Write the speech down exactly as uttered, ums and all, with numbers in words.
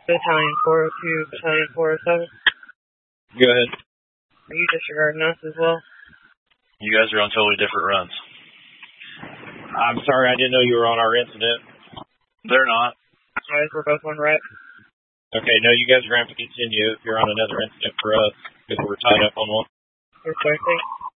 Battalion four oh two, Battalion four oh seven. Go ahead. Are you disregarding us as well? You guys are on totally different runs. I'm sorry, I didn't know you were on our incident. They're not. Guys, we're both on rec. Okay, no, you guys are going to have to continue if you're on another incident for us, because we're tied up on one. Yes, sir. Thanks.